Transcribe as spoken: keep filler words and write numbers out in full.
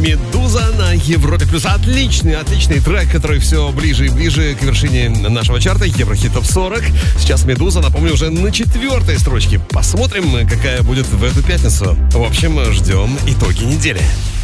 «Медуза» на Европе Плюс. Отличный, отличный трек, который все ближе и ближе к вершине нашего чарта Еврохит Топ сорок. Сейчас «Медуза», напомню, уже на четвертой строчке. Посмотрим, какая будет в эту пятницу. В общем, ждем итоги недели.